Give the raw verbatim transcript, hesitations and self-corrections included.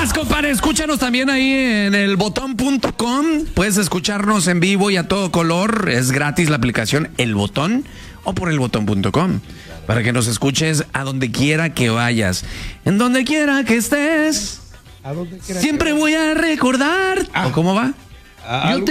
más, compadre. Escúchanos también ahí en el botón punto com. Puedes escucharnos en vivo y a todo color. Es gratis la aplicación El Botón o por el botón punto com. Para que nos escuches a donde quiera que vayas. En donde quiera que estés. A donde quiera Siempre que voy a recordar. Ah. ¿O cómo va? Ah, Yo te